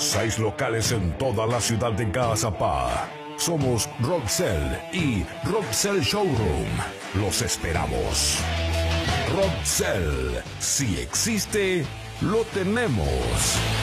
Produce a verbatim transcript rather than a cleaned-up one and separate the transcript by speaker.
Speaker 1: Seis locales en toda la ciudad de Gazapá. Somos Roxel y Roxel Showroom. Los esperamos. Roxel, si existe, lo tenemos.